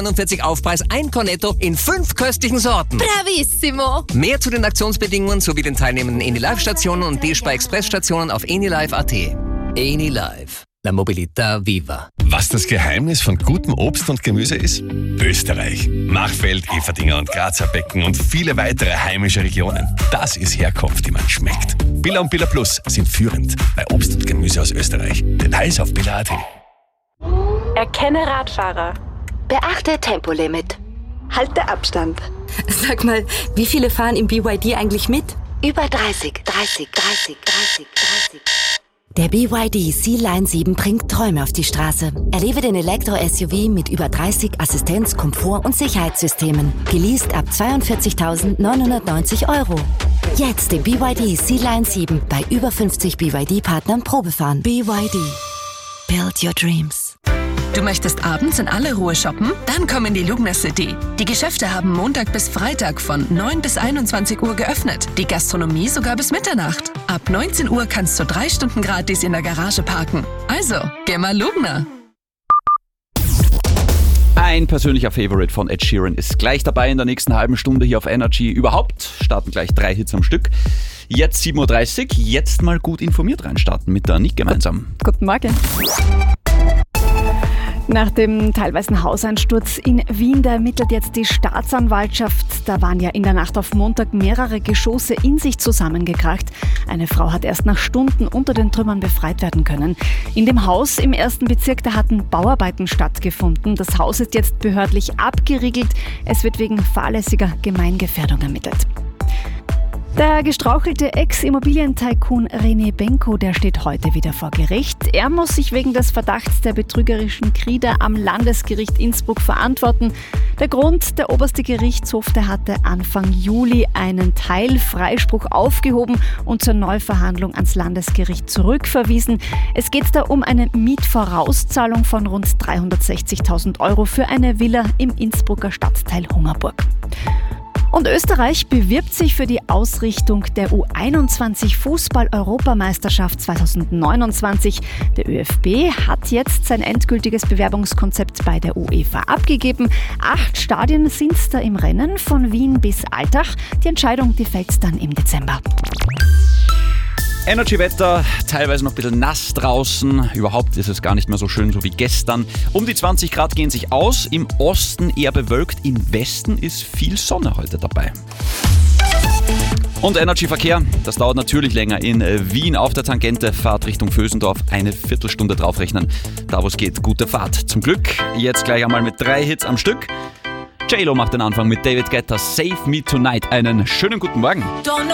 3,49 Aufpreis ein Cornetto in 5 köstlichen Sorten. Bravissimo! Mehr zu den Aktionsbedingungen sowie den teilnehmenden Eni-Live-Stationen und D-Spar-Express-Stationen auf enilive.at. Eni-Live. La Mobilità Viva. Was das Geheimnis von gutem Obst und Gemüse ist? Österreich. Machfeld, Everdinger und Grazer Becken und viele weitere heimische Regionen. Das ist Herkunft, die man schmeckt. Billa und Billa Plus sind führend bei Obst und Gemüse aus Österreich. Details auf billa.at. Erkenne Radfahrer. Beachte Tempolimit. Halte Abstand. Sag mal, wie viele fahren im BYD eigentlich mit? Über 30. Der BYD Sea-Line 7 bringt Träume auf die Straße. Erlebe den Elektro-SUV mit über 30 Assistenz-, Komfort- und Sicherheitssystemen. Geleast ab 42.990 €. Jetzt den BYD Sea-Line 7 bei über 50 BYD-Partnern Probefahren. BYD. Build your dreams. Du möchtest abends in aller Ruhe shoppen? Dann komm in die Lugner City. Die Geschäfte haben Montag bis Freitag von 9 bis 21 Uhr geöffnet. Die Gastronomie sogar bis Mitternacht. Ab 19 Uhr kannst du 3 Stunden gratis in der Garage parken. Also, geh mal Lugner. Ein persönlicher Favorite von Ed Sheeran ist gleich dabei in der nächsten halben Stunde hier auf Energy. Überhaupt starten gleich 3 Hits am Stück. Jetzt 7.30 Uhr, jetzt mal gut informiert reinstarten mit der Nick gemeinsam. Guten Morgen. Nach dem teilweisen Hauseinsturz in Wien, da ermittelt jetzt die Staatsanwaltschaft. Da waren ja in der Nacht auf Montag mehrere Geschosse in sich zusammengekracht. Eine Frau hat erst nach Stunden unter den Trümmern befreit werden können. In dem Haus im 1. Bezirk, da hatten Bauarbeiten stattgefunden. Das Haus ist jetzt behördlich abgeriegelt. Es wird wegen fahrlässiger Gemeingefährdung ermittelt. Der gestrauchelte Ex-Immobilientycoon René Benko, der steht heute wieder vor Gericht. Er muss sich wegen des Verdachts der betrügerischen Krieder am Landesgericht Innsbruck verantworten. Der Grund, der oberste Gerichtshof, der hatte Anfang Juli einen Teilfreispruch aufgehoben und zur Neuverhandlung ans Landesgericht zurückverwiesen. Es geht da um eine Mietvorauszahlung von rund 360.000 € für eine Villa im Innsbrucker Stadtteil Hungerburg. Und Österreich bewirbt sich für die Ausrichtung der U21 Fußball-Europameisterschaft 2029. Der ÖFB hat jetzt sein endgültiges Bewerbungskonzept bei der UEFA abgegeben. 8 Stadien sind da im Rennen, von Wien bis Altach. Die Entscheidung, die fällt dann im Dezember. Energy-Wetter, teilweise noch ein bisschen nass draußen. Überhaupt ist es gar nicht mehr so schön, so wie gestern. Um die 20 Grad gehen sich aus. Im Osten eher bewölkt, im Westen ist viel Sonne heute dabei. Und Energy-Verkehr, das dauert natürlich länger. In Wien auf der Tangente, Fahrt Richtung Vösendorf, eine Viertelstunde draufrechnen. Da wo es geht, gute Fahrt. Zum Glück jetzt gleich einmal mit 3 Hits am Stück. J-Lo macht den Anfang mit David Guetta, Save Me Tonight. Einen schönen guten Morgen.